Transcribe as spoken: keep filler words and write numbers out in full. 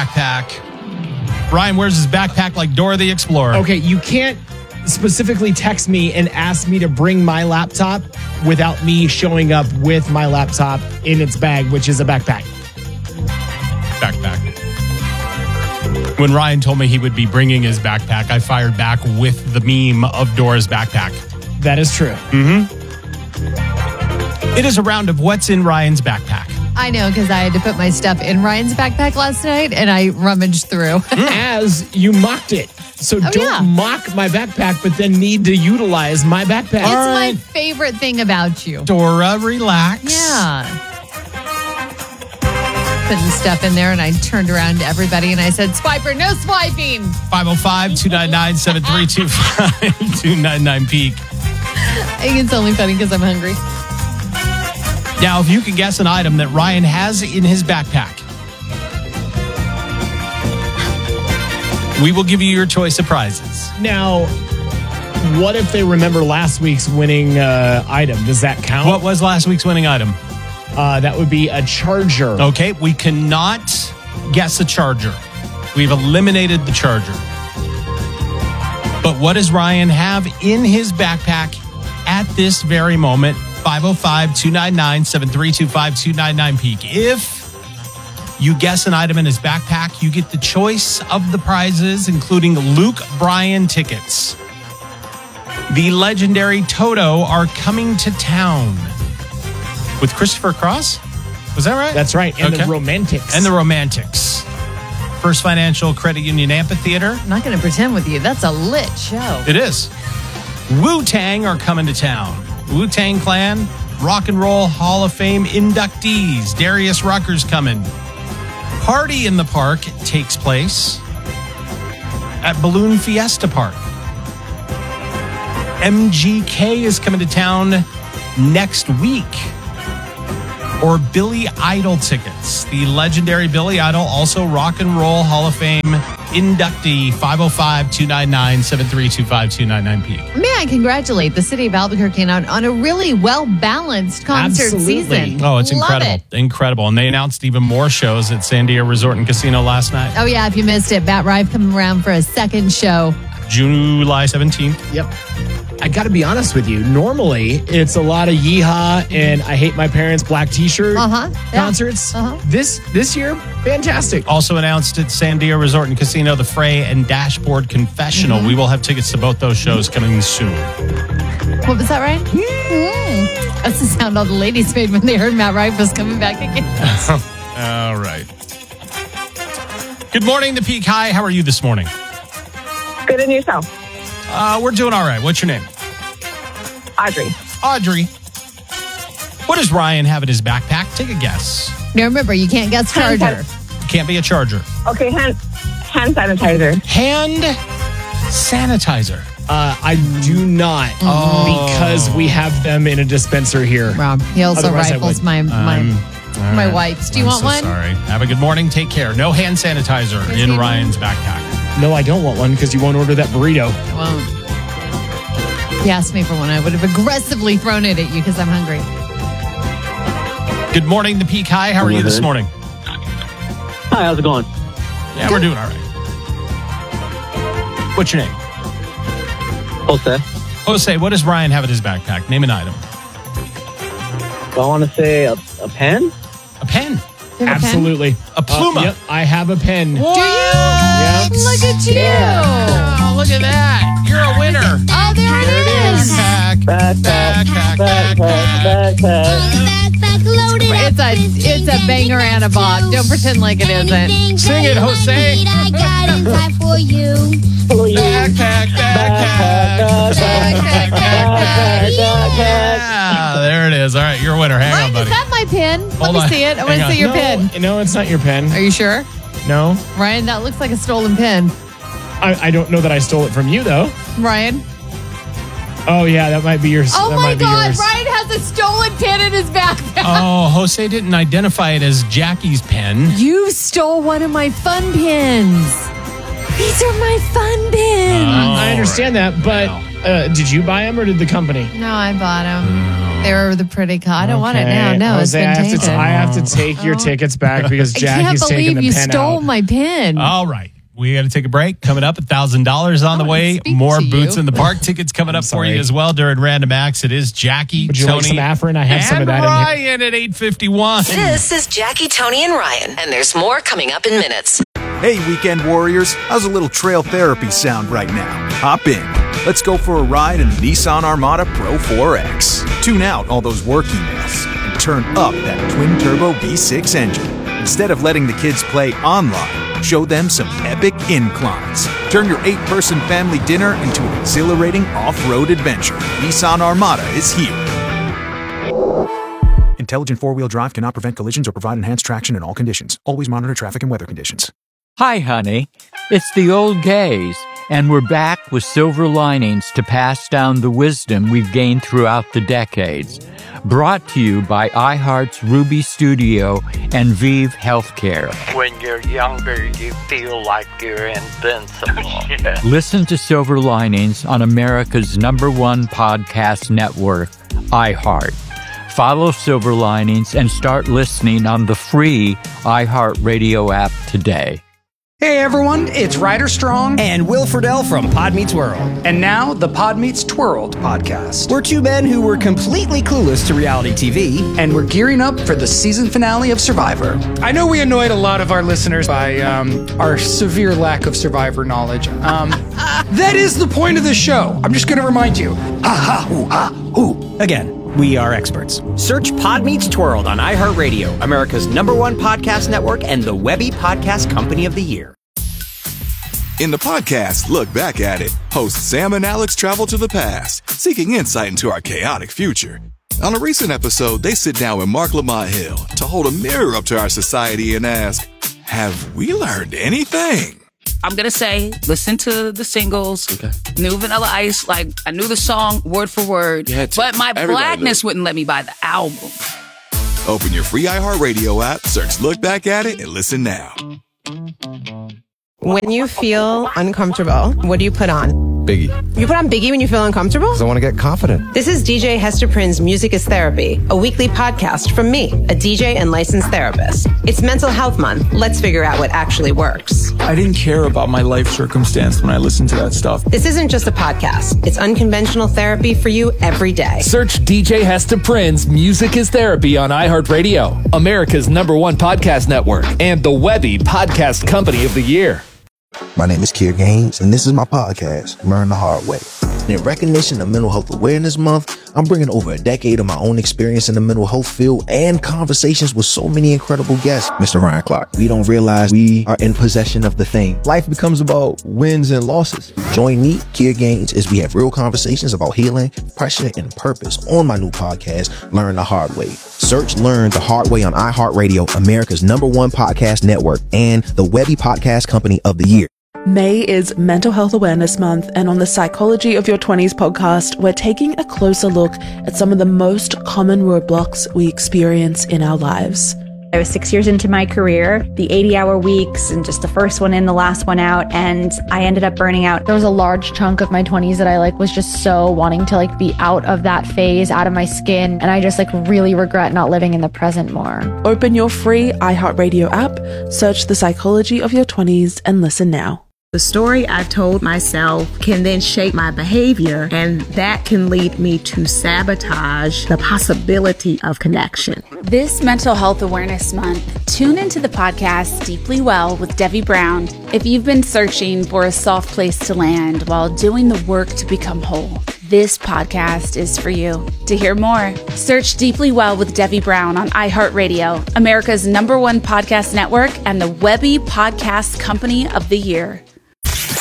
backpack. Ryan wears his backpack like Dora the Explorer. Okay, you can't specifically text me and ask me to bring my laptop without me showing up with my laptop in its bag, which is a backpack. Backpack. When Ryan told me he would be bringing his backpack, I fired back with the meme of Dora's backpack. That is true. Mm-hmm. It is a round of what's in Ryan's backpack. I know, because I had to put my stuff in Ryan's backpack last night, and I rummaged through. As you mocked it. So Oh, don't yeah. mock my backpack, but then need to utilize my backpack. It's All right. my favorite thing about you. Dora, relax. Yeah. Putting stuff in there, and I turned around to everybody and I said, Swiper, no swiping. five oh five, two nine nine, seven three two five, two nine nine, peak. I think it's only funny because I'm hungry. Now, if you can guess an item that Ryan has in his backpack, we will give you your choice of prizes. Now, what if they remember last week's winning uh, item? Does that count? What was last week's winning item? Uh, that would be a charger. Okay, we cannot guess a charger. We've eliminated the charger. But what does Ryan have in his backpack at this very moment? five oh five, two nine nine, seven three two five, two nine nine, peak. If you guess an item in his backpack, you get the choice of the prizes, including Luke Bryan tickets. The legendary Toto are coming to town with Christopher Cross. Was that right? That's right. And Okay. the Romantics. And the Romantics. First Financial Credit Union Amphitheater. I'm not going to pretend with you. That's a lit show. It is. Wu-Tang are coming to town. Wu-Tang Clan, Rock and Roll Hall of Fame inductees. Darius Rucker's coming. Party in the Park takes place at Balloon Fiesta Park. M G K is coming to town next week. Or Billy Idol tickets. The legendary Billy Idol, also Rock and Roll Hall of Fame inductee. five oh five, two nine nine, seven three two five, two nine nine, peak. May I congratulate the city of Albuquerque on, on a really well-balanced concert Absolutely. season. Oh, it's Love incredible. it. Incredible. And they announced even more shows at Sandia Resort and Casino last night. Oh, yeah, if you missed it, Bat Rive coming around for a second show. July seventeenth. Yep. I got to be honest with you. Normally, it's a lot of Yeehaw and I Hate My Parents Black T-shirt Uh-huh. Yeah. concerts. Uh-huh. This this year, fantastic. Also announced at Sandia Resort and Casino, the Fray and Dashboard Confessional. Mm-hmm. We will have tickets to both those shows coming soon. What was that, Ryan? Mm. That's the sound all the ladies made when they heard Matt Rife was coming back again. All right. Good morning, the Peak High. How are you this morning? Good in yourself. Uh, we're doing all right. What's your name? Audrey. Audrey. What does Ryan have in his backpack? Take a guess. Now, remember, you can't guess charger. Can't be a charger. Okay, hand, hand sanitizer. Hand sanitizer. Uh, I do not Oh. because we have them in a dispenser here. Rob, he also Otherwise I rifles would. my my I'm- all my right. wipes. Do you I'm want so one? Sorry. Have a good morning. Take care. No hand sanitizer Does in he Ryan's backpack. No, I don't want one because you won't order that burrito. I won't. If you asked me for one, I would have aggressively thrown it at you because I'm hungry. Good morning, the Peak High. How are you this morning? Hi, how's it going? Yeah, we're doing all right. What's your name? Jose. Jose, what does Ryan have in his backpack? Name an item. I want to say a, a pen. A pen. Do you have a pen? Absolutely. A pluma. Uh, yep, I have a pen. What? Yeah. Look at you. Oh, look at that. You're a winner. Oh, there it is. Backpack. Backpack, Backpack. backpack, backpack. It's a it's a banger and a bop. Don't pretend like it isn't. Sing it, Jose. I got in time for you. Backpack. Backpack. Backpack, backpack, backpack. Yeah, there it is. All right, you're a winner. Hang Ryan, on, is buddy. that my pin? Let Hold me on. see it. I want Hang to on. see your no, pin. No, it's not your pen. Are you sure? No. Ryan, that looks like a stolen pin. I, I don't know that I stole it from you, though. Ryan? Oh, yeah, that might be yours. Oh that my might be God, yours. Ryan has a stolen pin in his backpack. Oh, Jose didn't identify it as Jackie's pen. You stole one of my fun pins. These are my fun pins. Oh, I understand right. that, but Wow. uh, did you buy them or did the company? No, I bought them. They were the pretty car. I don't want it now. Okay. No, it's Jose, been I have, taken. to, I have to take your tickets back because I Jackie's can't taking believe the you pen stole out. my pin. All right. We got to take a break. Coming up, one thousand dollars on the I way. speak More to Boots you. in the Park tickets coming I'm up for sorry. you as well during Random Acts. It is Jackie, Would you Tony, like some Afrin? I have and some of that in here. Ryan at eight fifty-one. This is Jackie, Tony, and Ryan, and there's more coming up in minutes. Hey, weekend warriors, how's a little trail therapy sound right now? Hop in. Let's go for a ride in the Nissan Armada Pro four X. Tune out all those work emails and turn up that twin-turbo V six engine. Instead of letting the kids play online, show them some epic inclines. Turn your eight-person family dinner into an exhilarating off-road adventure. Nissan Armada is here. Intelligent four-wheel drive cannot prevent collisions or provide enhanced traction in all conditions. Always monitor traffic and weather conditions. Hi, honey. It's the old gays, and we're back with silver linings to pass down the wisdom we've gained throughout the decades. Brought to you by iHeart's Ruby Studio and Vive Healthcare. When you're younger, you feel like you're invincible. Listen to Silver Linings on America's number one podcast network, iHeart. Follow Silver Linings and start listening on the free iHeartRadio app today. Hey everyone, it's Ryder Strong and Will Friedle from Pod Meets World. And now the Pod Meets Twirled podcast. We're two men who were completely clueless to reality T V. And we're gearing up for the season finale of Survivor. I know we annoyed a lot of our listeners by um, our severe lack of Survivor knowledge. Um, that is the point of the show. I'm just going to remind you. Ha ha hoo ha hoo. Again. We are experts. Search Pod Meets Twirled on iHeartRadio, America's number one podcast network and the Webby Podcast Company of the Year. In the podcast, Look Back at It, hosts Sam and Alex travel to the past, seeking insight into our chaotic future. On a recent episode, they sit down with Mark Lamont Hill to hold a mirror up to our society and ask, have we learned anything? I'm going to say, listen to the singles, okay. New Vanilla Ice, like, I knew the song word for word, but my Everybody blackness wouldn't let me buy the album. Open your free iHeartRadio app, search Look Back at It, and listen now. When you feel uncomfortable, what do you put on? Biggie. You put on Biggie when you feel uncomfortable? Because I want to get confident. This is D J Hester Prynne's Music is Therapy, a weekly podcast from me, a D J and licensed therapist. It's Mental Health Month. Let's figure out what actually works. I didn't care about my life circumstance when I listened to that stuff. This isn't just a podcast. It's unconventional therapy for you every day. Search D J Hester Prynne's Music is Therapy on iHeartRadio, America's number one podcast network, and the Webby Podcast Company of the Year. My name is Kier Gaines, and this is my podcast, Learn the Hard Way. In recognition of Mental Health Awareness Month, I'm bringing over a decade of my own experience in the mental health field and conversations with so many incredible guests. Mister Ryan Clark, we don't realize we are in possession of the thing. Life becomes about wins and losses. Join me, Kier Gaines, as we have real conversations about healing, pressure, and purpose on my new podcast, Learn the Hard Way. Search Learn the Hard Way on iHeartRadio, America's number one podcast network, and the Webby Podcast Company of the Year. May is Mental Health Awareness Month, and on the Psychology of Your twenties podcast, we're taking a closer look at some of the most common roadblocks we experience in our lives. I was six years into my career, the eighty hour weeks and just the first one in, the last one out, and I ended up burning out. There was a large chunk of my twenties that I like was just so wanting to like be out of that phase, out of my skin, and I just like really regret not living in the present more. Open your free iHeartRadio app, search The Psychology of Your twenties, and listen now. The story I told myself can then shape my behavior, and that can lead me to sabotage the possibility of connection. This Mental Health Awareness Month, tune into the podcast Deeply Well with Debbie Brown. If you've been searching for a soft place to land while doing the work to become whole, this podcast is for you. To hear more, search Deeply Well with Debbie Brown on iHeartRadio, America's number one podcast network, and the Webby Podcast Company of the Year.